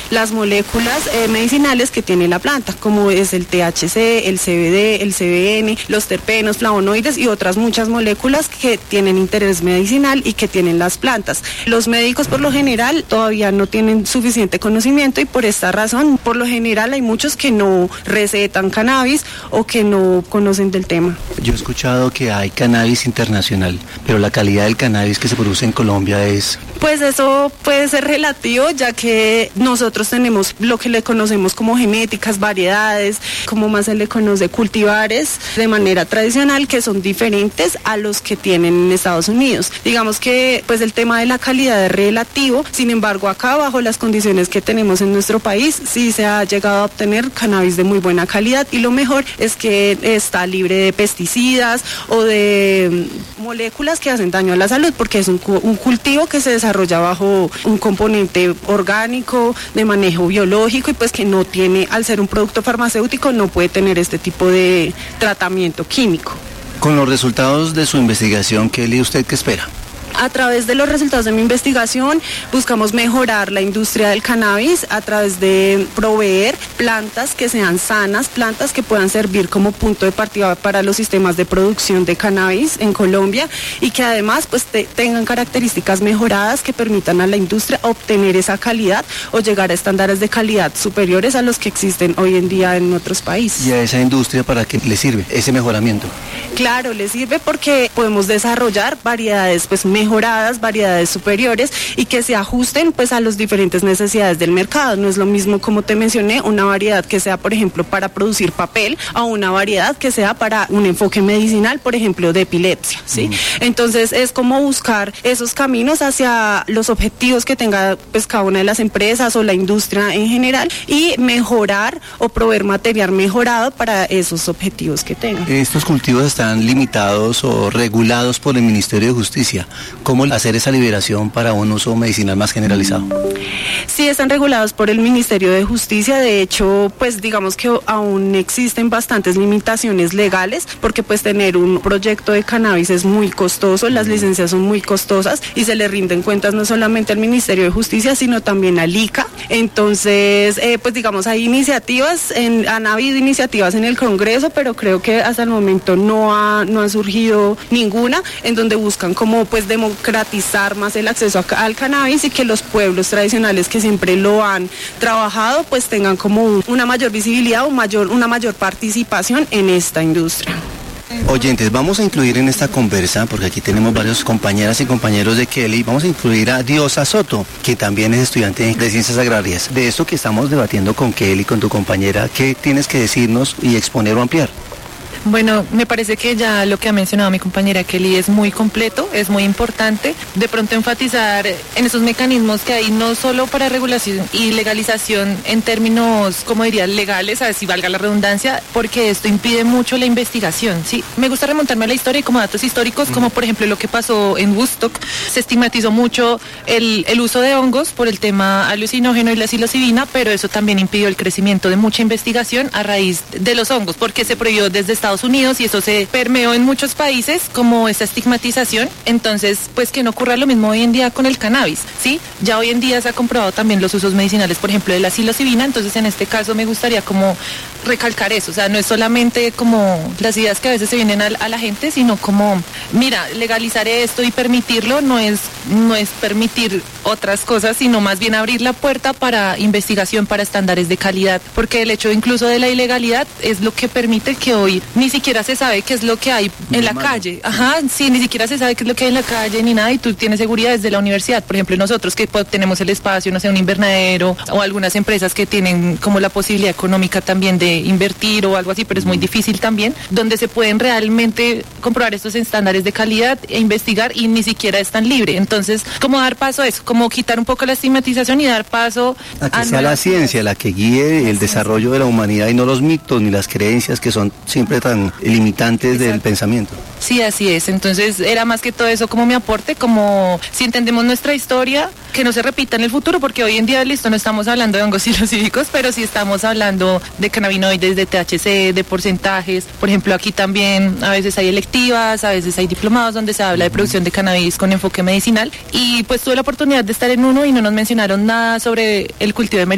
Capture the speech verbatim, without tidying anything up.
las moléculas eh, medicinales que tiene la planta, como es el T H C, el C B D, el C B N, los terpenos, flavonoides y otras muchas moléculas que tienen interés medicinal y que tienen las plantas. Los médicos por lo general todavía no tienen suficiente conocimiento y por esta razón, por lo general hay muchos que no recetan cannabis o que no conocen del tema. Yo he escuchado que hay cannabis internacional, pero la calidad del cannabis que se produce en Colombia es... Pues eso puede ser relativo, ya que nosotros tenemos lo que le conocemos como genéticas, variedades, como más se le conoce, cultivares de manera tradicional que son diferentes a los que tienen en Estados Unidos. Digamos que pues el tema de la calidad es relativo, sin embargo acá bajo las condiciones que tenemos en nuestro país sí se ha llegado a obtener cannabis de muy buena calidad y lo mejor es que está libre de pesticidas o de moléculas que hacen daño a la salud porque es un, un cultivo que se desarrolla bajo un componente orgánico de manejo biológico y pues que no tiene, al ser un producto farmacéutico, no puede tener este tipo de tratamiento químico. Con los resultados de su investigación, Kelly, ¿usted qué espera? A través de los resultados de mi investigación buscamos mejorar la industria del cannabis a través de proveer plantas que sean sanas, plantas que puedan servir como punto de partida para los sistemas de producción de cannabis en Colombia y que además pues te, tengan características mejoradas que permitan a la industria obtener esa calidad o llegar a estándares de calidad superiores a los que existen hoy en día en otros países. ¿Y a esa industria para qué le sirve ese mejoramiento? Claro, le sirve porque podemos desarrollar variedades pues mejoradas, variedades superiores y que se ajusten pues a las diferentes necesidades del mercado. No es lo mismo, como te mencioné, una variedad que sea, por ejemplo, para producir papel a una variedad que sea para un enfoque medicinal, por ejemplo, de epilepsia, ¿sí? Mm. Entonces es como buscar esos caminos hacia los objetivos que tenga pues cada una de las empresas o la industria en general y mejorar o proveer material mejorado para esos objetivos que tengan. Estos cultivos están limitados o regulados por el Ministerio de Justicia. ¿Cómo hacer esa liberación para un uso medicinal más generalizado? Sí, están regulados por el Ministerio de Justicia. De hecho, pues digamos que aún existen bastantes limitaciones legales porque pues tener un proyecto de cannabis es muy costoso, las licencias son muy costosas y se le rinden cuentas no solamente al Ministerio de Justicia, sino también al I C A. Entonces, eh, pues digamos, hay iniciativas, en, han habido iniciativas en el Congreso, pero creo que hasta el momento no ha no ha surgido ninguna en donde buscan como pues democratizar más el acceso a, al cannabis y que los pueblos tradicionales que siempre lo han trabajado pues tengan como una mayor visibilidad o mayor, una mayor participación en esta industria. Oyentes, vamos a incluir en esta conversa, porque aquí tenemos varios compañeras y compañeros de Kelly, vamos a incluir a Diosa Soto, que también es estudiante de Ciencias Agrarias. De esto que estamos debatiendo con Kelly, con tu compañera, ¿qué tienes que decirnos y exponer o ampliar? Bueno, me parece que ya lo que ha mencionado mi compañera Kelly es muy completo, es muy importante. De pronto enfatizar en esos mecanismos que hay no solo para regulación y legalización en términos, como diría, legales, a ver si valga la redundancia, porque esto impide mucho la investigación, ¿sí? Me gusta remontarme a la historia y como datos históricos, como por ejemplo lo que pasó en Woodstock, se estigmatizó mucho el, el uso de hongos por el tema alucinógeno y la psilocibina, pero eso también impidió el crecimiento de mucha investigación a raíz de los hongos, porque se prohibió desde Estados Unidos y eso se permeó en muchos países como esta estigmatización. Entonces, pues que no ocurra lo mismo hoy en día con el cannabis, ¿sí? Ya hoy en día se ha comprobado también los usos medicinales, por ejemplo, de la psilocibina, entonces en este caso me gustaría como recalcar eso, o sea, no es solamente como las ideas que a veces se vienen a, a la gente, sino como, mira, legalizar esto y permitirlo no es, no es permitir otras cosas, sino más bien abrir la puerta para investigación, para estándares de calidad, porque el hecho incluso de la ilegalidad es lo que permite que hoy ni siquiera se sabe qué es lo que hay en la calle, ajá, sí, ni siquiera se sabe qué es lo que hay en la calle ni nada, y tú tienes seguridad desde la universidad, por ejemplo, nosotros que pues, tenemos el espacio, no sé, un invernadero, o algunas empresas que tienen como la posibilidad económica también de invertir o algo así, pero es muy difícil también, donde se pueden realmente comprobar estos estándares de calidad e investigar y ni siquiera es tan libre. Entonces, como dar paso a eso, como quitar un poco la estigmatización y dar paso a que a sea la ciencia la que guíe el desarrollo de la humanidad y no los mitos ni las creencias que son siempre tan limitantes. Exacto. Del pensamiento. Sí, así es. Entonces, era más que todo eso como mi aporte, como si entendemos nuestra historia, que no se repita en el futuro, porque hoy en día, listo, no estamos hablando de hongos psilocíbicos, pero sí estamos hablando de cannabinoides, de T H C, de porcentajes. Por ejemplo, aquí también a veces hay electivas, a veces hay diplomados donde se habla de producción de cannabis con enfoque medicinal, y pues tuve la oportunidad de estar en uno y no nos mencionaron nada sobre el cultivo de